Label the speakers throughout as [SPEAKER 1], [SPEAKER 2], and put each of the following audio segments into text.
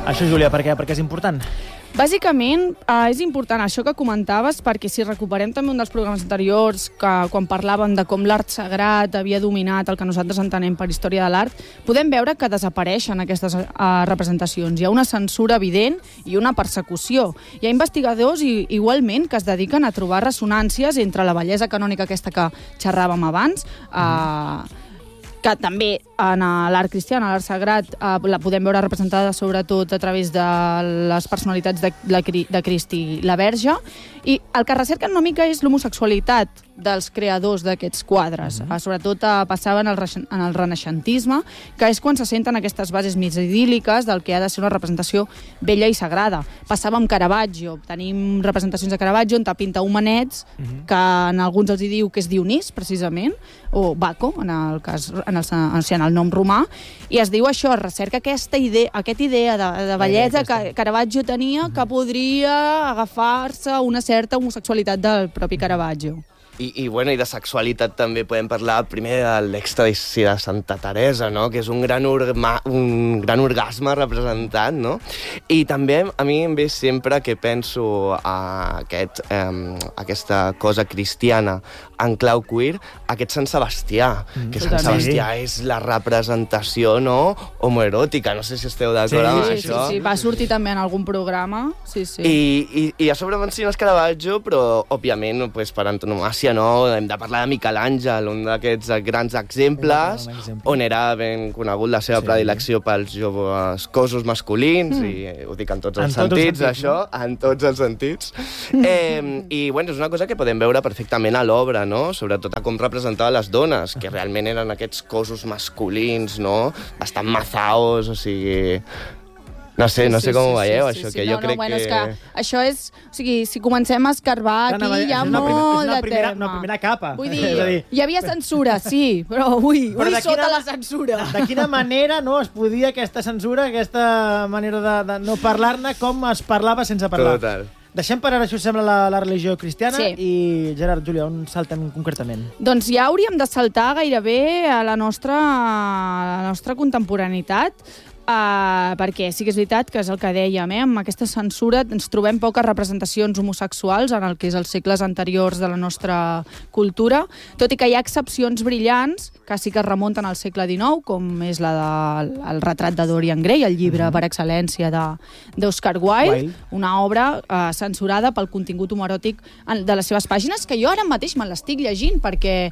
[SPEAKER 1] Això, Júlia, per què? Perquè és important?
[SPEAKER 2] Bàsicament, és important això que comentaves, perquè si recuperem també un dels programes anteriors, que quan parlàvem de com l'art sagrat havia dominat el que nosaltres entenem per història de l'art, podem veure que desapareixen aquestes representacions. Hi ha una censura evident i una persecució. Hi ha investigadors, igualment, que es dediquen a trobar ressonàncies entre la bellesa canònica aquesta que xerràvem abans, que també en l'art cristià, en l'art sagrat, la podem veure representada sobretot a través de les personalitats de Crist i la Verge, i el que recerquen una mica és l'homosexualitat dels creadors d'aquests quadres. Sobretot passava en el renaixentisme, que és quan se senten aquestes bases més idíl·liques del que ha de ser una representació bella i sagrada. Passava amb Caravaggio. Tenim representacions de Caravaggio on pinta humanets, que en alguns els diu que és Dionís, precisament, o Baco, en el nom romà, i es diu això, es recerca aquesta idea de bellesa que Caravaggio tenia, que podria agafar-se una certa homosexualitat del propi Caravaggio.
[SPEAKER 3] I de sexualitat també podem parlar primer de l'èxtasi de Santa Teresa, no? Que és un gran orgasme representat, no? I també a mi em ve sempre que penso a aquesta cosa cristiana en clau queer, aquest Sant Sebastià, que Sant Sebastià és la representació, no?, homoeròtica. No sé si esteu d'acord amb això.
[SPEAKER 2] Sí, va sortir també en algun programa.
[SPEAKER 3] I a sobre menciones Caravaggio, però, òbviament, per antonomàcia, no? Hem de parlar de Miquel Àngel, un d'aquests grans exemples, on era ben conegut la seva predilecció pels joves cossos masculins, i ho dic en tots els sentits, això, en tots els sentits. I, és una cosa que podem veure perfectament a l'obra, no? Sobretot a com representava les dones, que realment eren aquests cossos masculins, no? Bastant mazaos, o sigui... No sé com ho veieu, això, que jo crec que...
[SPEAKER 2] És que això és... O sigui, si comencem a escarbar aquí, hi ha molt de tema.
[SPEAKER 1] És una primera capa.
[SPEAKER 2] Vull dir, hi havia censura, sí, però ui, sota la censura.
[SPEAKER 1] De quina manera no es podia aquesta censura, aquesta manera de no parlar-ne, com es parlava sense parlar?
[SPEAKER 3] Total.
[SPEAKER 1] Deixem per ara, això sembla, la religió cristiana, i Gerard, Júlia, on saltem concretament?
[SPEAKER 2] Doncs ja hauríem de saltar gairebé a la nostra contemporaneitat, perquè sí que és veritat que és el que dèiem, amb aquesta censura ens trobem poques representacions homosexuals en el que és els segles anteriors de la nostra cultura, tot i que hi ha excepcions brillants que sí que es remunten al segle XIX, com és el retrat de Dorian Gray, el llibre per excel·lència d'Oscar Wilde, una obra censurada pel contingut homoeròtic de les seves pàgines, que jo ara mateix me l'estic llegint, perquè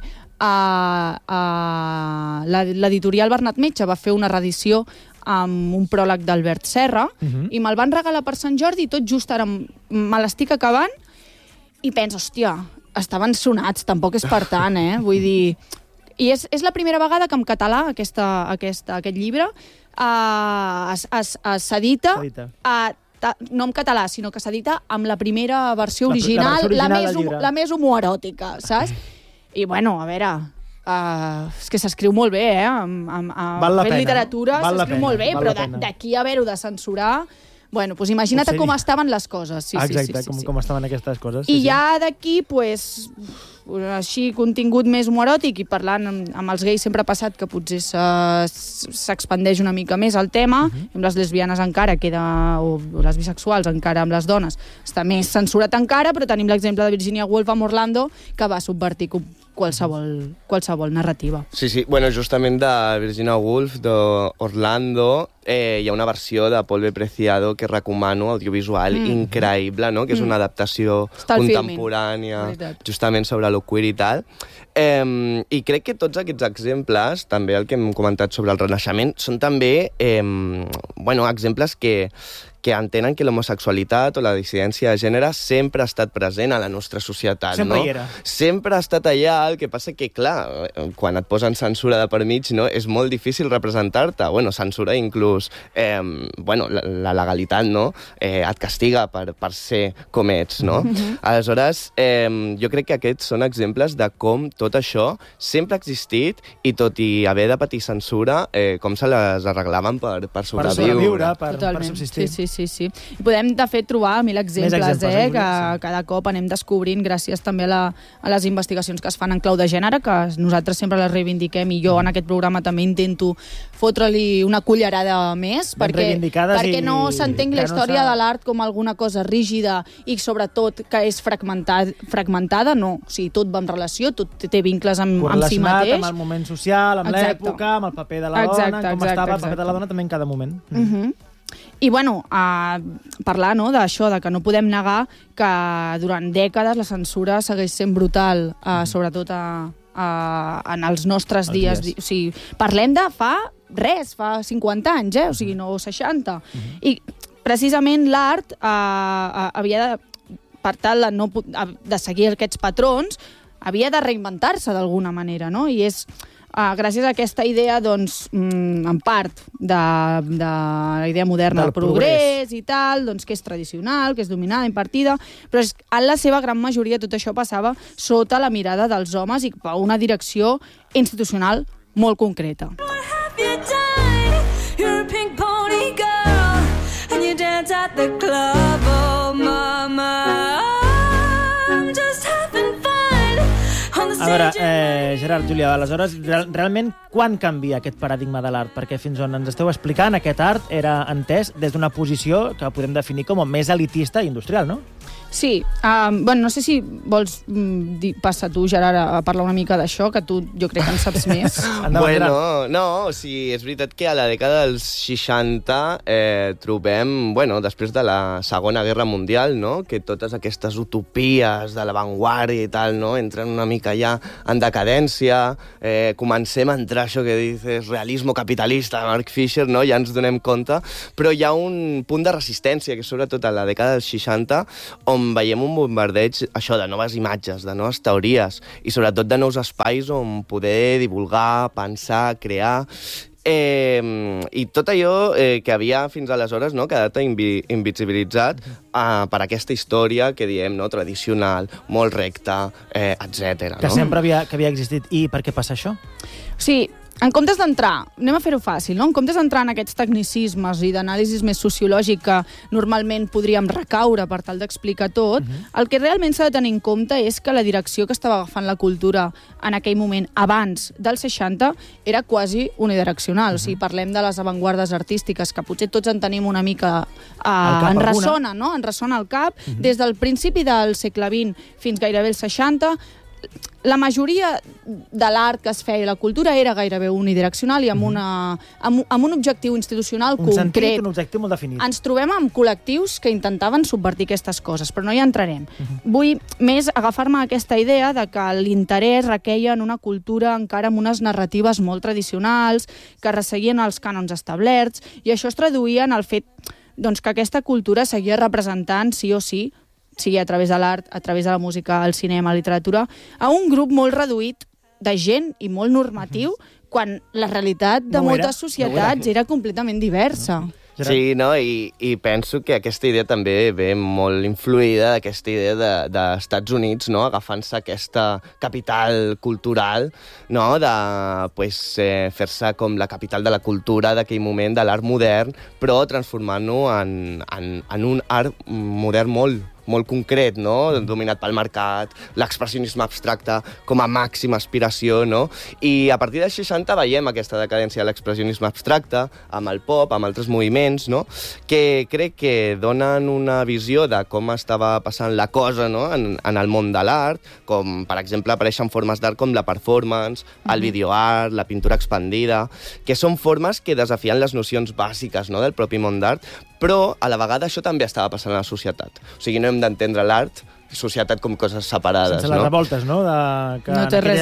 [SPEAKER 2] l'editorial Bernat Metge va fer una reedició amb un pròleg d'Albert Serra, i me'l van regalar per Sant Jordi, i tot just ara me l'estic acabant, i penso, hòstia, estaven sonats, tampoc és per tant, vull dir... I és la primera vegada que en català aquest llibre s'edita, no en català, sinó que s'edita amb la primera versió original, la més homoeròtica, saps? I, a veure... és que s'escriu molt bé, fent literatura s'escriu molt bé, però d'aquí a haver-ho de censurar, doncs imagina't com estaven les coses.
[SPEAKER 1] Exacte, com estaven aquestes coses.
[SPEAKER 2] I ja d'aquí, així, contingut més homoeròtic, i parlant amb els gais sempre ha passat que potser s'expandeix una mica més el tema, amb les lesbianes encara queda, o les bisexuals encara amb les dones, està més censurat encara, però tenim l'exemple de Virginia Woolf amb Orlando, que va subvertir qualsevol narrativa.
[SPEAKER 3] Sí, justament de Virginia Woolf, d'Orlando, hi ha una versió de Paul B. Preciado que recomano, audiovisual, increïble, no? Que és una adaptació contemporània, justament sobre lo queer i tal. I crec que tots aquests exemples, també el que hem comentat sobre el Renaixement, són també exemples que entenen que l'homosexualitat o la dissidència de gènere sempre ha estat present a la nostra societat.
[SPEAKER 1] Sempre hi era.
[SPEAKER 3] Sempre ha estat allà, el que passa que, clar, quan et posen censura de per mig, no, és molt difícil representar-te. Censura inclús, la legalitat, no? Et castiga per ser com ets, no? Aleshores, jo crec que aquests són exemples de com tot això sempre ha existit, i tot i haver de patir censura, com se les arreglaven per sobreviure.
[SPEAKER 1] Per subsistir.
[SPEAKER 2] Sí. I podem, de fet, trobar mil exemples, que cada cop anem descobrint gràcies també a les investigacions que es fan en clau de gènere, que nosaltres sempre les reivindiquem, i jo en aquest programa també intento fotre-li una cullerada més, perquè no s'entengui la història de l'art com alguna cosa rígida i sobretot que és fragmentada, no. O sigui, tot va en relació, tot té vincles amb si mateix.
[SPEAKER 1] Correlacionat amb el moment social, amb l'època, amb el paper de la dona, com estava el paper de la dona també en cada moment.
[SPEAKER 2] I, bueno, parlar d'això, de que no podem negar que durant dècades la censura segueix sent brutal, sobretot en els nostres dies. O sigui, parlem de fa 50 anys, o sigui, no 60. I precisament l'art havia de, per tal de seguir aquests patrons, havia de reinventar-se d'alguna manera, no? I és gràcies a aquesta idea, doncs, en part de la idea moderna del progrés i tal, doncs, que és tradicional, que és dominada, impartida, però en la seva gran majoria tot això passava sota la mirada dels homes i per una direcció institucional molt concreta.
[SPEAKER 1] A veure, Gerard, Júlia, aleshores, realment, quan canvia aquest paradigma de l'art? Perquè fins on ens esteu explicant, aquest art era entès des d'una posició que podem definir com a més elitista i industrial, no?
[SPEAKER 2] Sí. Bueno, no sé si vols passar tu, Gerard, a parlar una mica d'això, que tu jo crec que en saps més.
[SPEAKER 3] Bueno, no, o sigui, és veritat que a la dècada dels 60 trobem, bueno, després de la Segona Guerra Mundial, no?, que totes aquestes utopies de l'avantguàrdia i tal, no?, entren una mica ja en decadència, comencem a entrar això que dices realismo capitalista, Mark Fisher, no?, ja ens donem compte, però hi ha un punt de resistència, que sobretot a la dècada dels 60, on veiem un bombardeig, això, de noves imatges, de noves teories, i sobretot de nous espais on poder divulgar, pensar, crear, i tot allò que havia fins aleshores, no?, quedat invisibilitzat per aquesta història que diem, no?, tradicional, molt recta, etc.
[SPEAKER 1] Que sempre havia existit. I per què passa això?
[SPEAKER 2] Sí, en comptes d'entrar, anem a fer-ho fàcil, no? En comptes d'entrar en aquests tecnicismes i d'anàlisis més sociològic que normalment podríem recaure per tal d'explicar tot, el que realment s'ha de tenir en compte és que la direcció que estava agafant la cultura en aquell moment, abans dels 60, era quasi unidireccional. O sigui, parlem de les avantguardes artístiques, que potser tots en tenim una mica en ressona, no? En ressona al cap. Des del principi del segle XX fins gairebé els 60, la majoria de l'art que es feia i la cultura era gairebé unidireccional i amb un objectiu institucional concret.
[SPEAKER 1] Un sentit, un objectiu molt definit.
[SPEAKER 2] Ens trobem amb col·lectius que intentaven subvertir aquestes coses, però no hi entrarem. Vull més agafar-me aquesta idea de que l'interès requeia en una cultura encara amb unes narratives molt tradicionals, que resseguien els cànons establerts, i això es traduïa en el fet doncs, que aquesta cultura seguia representant, sí o sí, sigui a través de l'art, a través de la música, el cinema, la literatura, a un grup molt reduït de gent i molt normatiu, quan la realitat de moltes societats era completament diversa.
[SPEAKER 3] Sí, no? I penso que aquesta idea també ve molt influïda d'aquesta idea d'Estats Units, no?, agafant-se aquesta capital cultural, no?, de fer-se com la capital de la cultura d'aquell moment, de l'art modern, però transformant-ho en un art modern molt concret, no?, dominat pel mercat, l'expressionisme abstracte com a màxima aspiració, no? I a partir dels 60 veiem aquesta decadència de l'expressionisme abstracte, amb el pop, amb altres moviments, no?, que crec que donen una visió de com estava passant la cosa, no?, en el món de l'art, com, per exemple, apareixen formes d'art com la performance, el videoart, la pintura expandida, que són formes que desafien les nocions bàsiques, no?, del propi món d'art, però a la vegada això també estava passant a la societat. O sigui, no hem d'entendre l'art societat com coses separades.
[SPEAKER 1] Sense les revoltes, no?
[SPEAKER 2] No té res.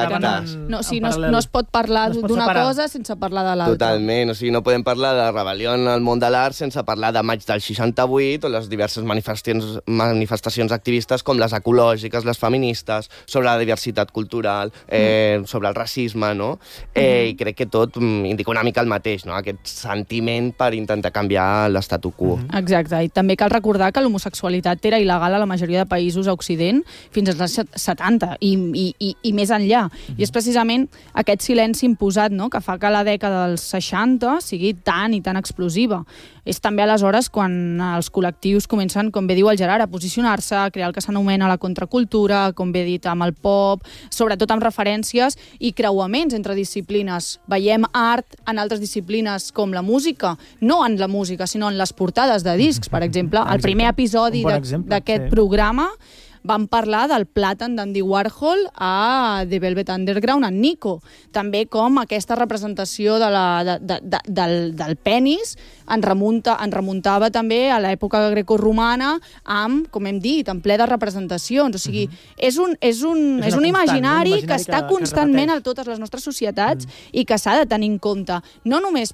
[SPEAKER 2] No es pot parlar d'una cosa sense parlar de l'altra.
[SPEAKER 3] Totalment, o sigui, no podem parlar de rebel·lió en el món de l'art sense parlar de maig del 68 o les diverses manifestacions activistes com les ecològiques, les feministes, sobre la diversitat cultural, sobre el racisme, no? I crec que tot indica una mica el mateix, no? Aquest sentiment per intentar canviar l'estatu quo.
[SPEAKER 2] Exacte, i també cal recordar que l'homosexualitat era il·legal a la majoria de països a Occident fins als anys 70 i més enllà. I és precisament aquest silenci imposat, no?, que fa que la dècada dels 60 sigui tan i tan explosiva. És també aleshores quan els col·lectius comencen, com bé diu el Gerard, a posicionar-se, a crear el que s'anomena la contracultura, com bé dit, amb el pop, sobretot amb referències i creuaments entre disciplines. Veiem art en altres disciplines com la música, no en la música, sinó en les portades de discs, per exemple. El primer episodi d'aquest programa vam parlar del plàtan d'Andy Warhol a The Velvet Underground, en Nico. També com aquesta representació del penis ens remuntava també a l'època grecorromana amb, com hem dit, en ple de representacions. O sigui, és un imaginari que està constantment a totes les nostres societats i que s'ha de tenir en compte, no només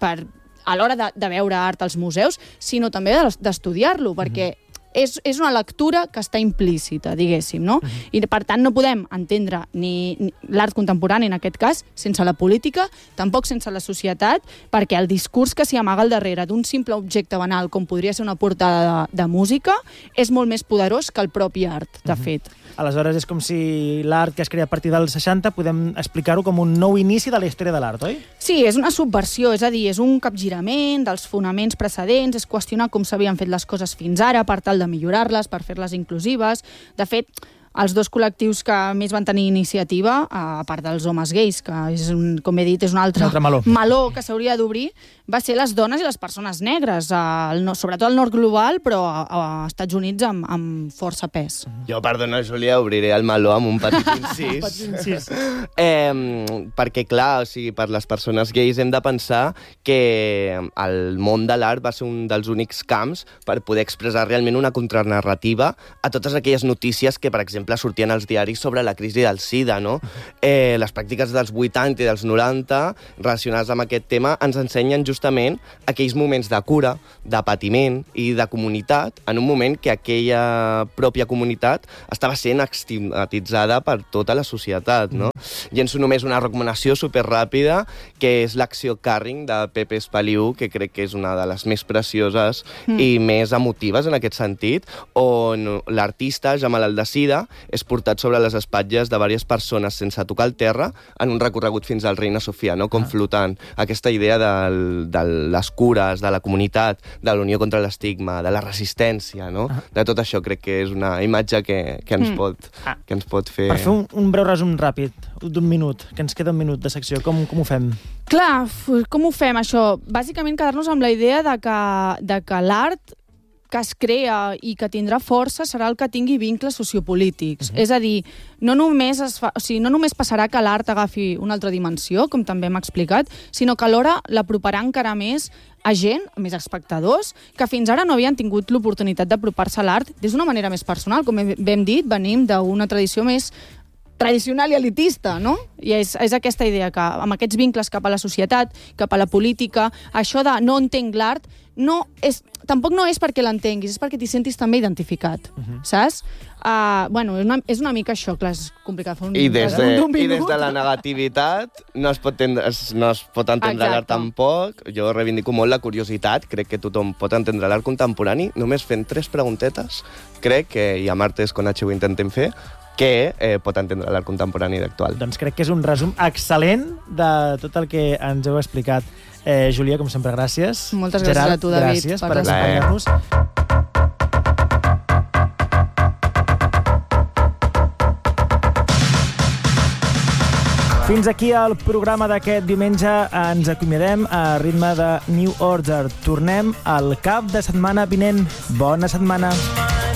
[SPEAKER 2] a l'hora de veure art als museus, sinó també d'estudiar-lo, perquè és una lectura que està implícita, diguéssim, no? I, per tant, no podem entendre ni l'art contemporani, en aquest cas, sense la política, tampoc sense la societat, perquè el discurs que s'hi amaga al darrere d'un simple objecte banal, com podria ser una portada de música, és molt més poderós que el propi art, de fet.
[SPEAKER 1] Aleshores, és com si l'art que es crea a partir dels 60 podem explicar-ho com un nou inici de la història de l'art, oi?
[SPEAKER 2] Sí, és una subversió, és a dir, és un capgirament dels fonaments precedents, és qüestionar com s'havien fet les coses fins ara per tal de millorar-les, per fer-les inclusives. De fet, els dos col·lectius que més van tenir iniciativa, a part dels homes gais, que és, com he dit, és un altre meló que s'hauria d'obrir, va ser les dones i les persones negres, sobretot al nord global, però a Estats Units amb força pes.
[SPEAKER 3] Jo, perdona, Júlia, obriré el meló amb un petit incís. Perquè, clar, o sigui, per les persones gais hem de pensar que el món de l'art va ser un dels únics camps per poder expressar realment una contranarrativa a totes aquelles notícies que, per exemple, sortien als diaris sobre la crisi del SIDA, no? Les pràctiques dels 80 i dels 90 relacionades amb aquest tema ens ensenyen justament aquells moments de cura, de patiment i de comunitat en un moment que aquella pròpia comunitat estava sent estigmatitzada per tota la societat, no? Llenço només una recomanació superràpida, que és l'acció Carring de Pepe Espaliu, que crec que és una de les més precioses i més emotives en aquest sentit, on l'artista Jamal Aldacida és portat sobre les espatlles de diverses persones sense tocar el terra en un recorregut fins al Reina Sofia, no? Com flotant. Aquesta idea de les cures, de la comunitat, de la unió contra l'estigma, de la resistència, no? De tot això crec que és una imatge que ens pot fer...
[SPEAKER 1] Per fer un breu resum ràpid, d'un minut, que ens queda un minut de secció, com ho fem?
[SPEAKER 2] Clar, com ho fem, això? Bàsicament quedar-nos amb la idea de que l'art que es crea i que tindrà força serà el que tingui vincles sociopolítics. És a dir, no només passarà que l'art agafi una altra dimensió, com també hem explicat, sinó que alhora l'aproparà encara més a gent, a més espectadors, que fins ara no havien tingut l'oportunitat d'apropar-se a l'art des d'una manera més personal. Com hem dit, venim d'una tradició més tradicional i elitista, no? I és aquesta idea que amb aquests vincles cap a la societat, cap a la política, això de no entenc l'art, tampoc no és perquè l'entenguis, és perquè t'hi sentis també identificat, saps? És una mica això, clar, és complicat fer un resum.
[SPEAKER 3] I des de la negativitat no es pot entendre l'art tampoc. Jo reivindico molt la curiositat, crec que tothom pot entendre l'art contemporani, només fent 3 preguntetes, crec que, i a Martes con H ho intentem fer, que pot entendre l'art contemporani d'actual.
[SPEAKER 1] Doncs crec que és un resum excel·lent de tot el que ens heu explicat. Júlia, com sempre, gràcies.
[SPEAKER 2] Moltes gràcies a tu, David.
[SPEAKER 1] Gràcies per acompanyar-nos. Fins aquí el programa d'aquest diumenge. Ens acomiadem a ritme de New Order. Tornem al cap de setmana vinent. Bona setmana.